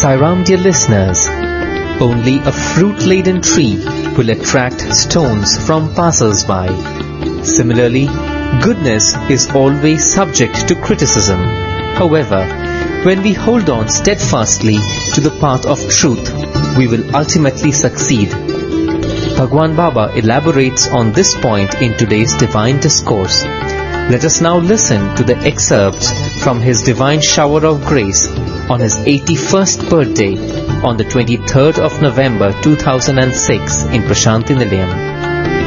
Sai Ram, dear listeners, only a fruit-laden tree will attract stones from passers-by. Similarly, goodness is always subject to criticism. However, when we hold on steadfastly to the path of truth, we will ultimately succeed. Bhagwan Baba elaborates on this point in today's Divine Discourse. Let us now listen to the excerpts from his Divine Shower of Grace on his 81st birthday on the 23rd of November 2006 in Prashanti Nilayam.